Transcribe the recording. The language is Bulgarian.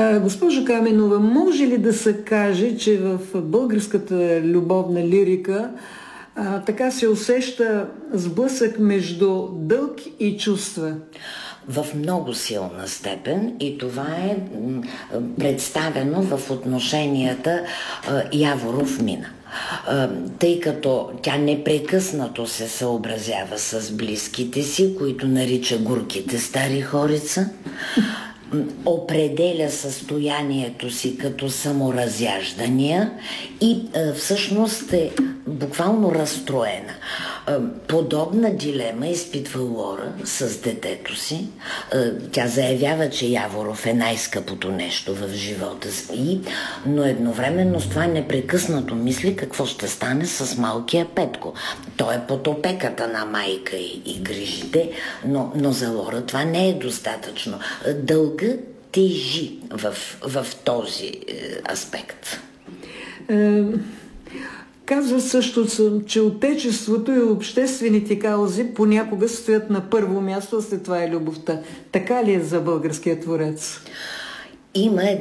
Госпожо Каменова, може ли да се каже, че в българската любовна лирика така се усеща сблъсък между дълг и чувства? В много силна степен, и това е представено в отношенията Яворов-Мина. Тъй като тя непрекъснато се съобразява с близките си, които нарича горките стари хорица, определя състоянието си като саморазяждания и всъщност е буквално разстроена. Подобна дилема изпитва Лора с детето си. Тя заявява, че Яворов е най-скъпото нещо в живота си, но едновременно с това непрекъснато мисли какво ще стане с малкия Петко. Той е под опеката на майка и грижите, но за Лора това не е достатъчно. Дълга тежи в този аспект. Казва също, че отечеството и обществените каузи понякога стоят на първо място, а след това е любовта. Така ли е за българския творец? Има